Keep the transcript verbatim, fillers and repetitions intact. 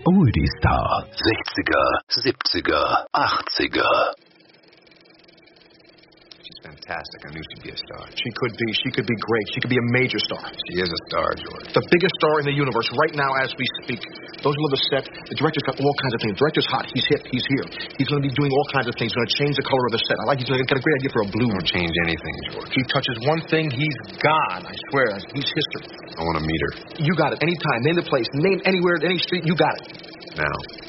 Oldie Star. sechziger, siebziger, achtziger. Fantastic. I knew she'd be a star. She could be. She could be great. She could be a major star. She is a star, George. The biggest star in the universe right now as we speak. Those who love the set, the director's got all kinds of things. The director's hot. He's hip. He's here. He's going to be doing all kinds of things. He's going to change the color of the set. I like he's going to get a great idea for a blue. Don't change anything, George. He touches one thing, he's gone. I swear. He's history. I want to meet her. You got it. Anytime. Name the place. Name anywhere, any street. You got it. Now.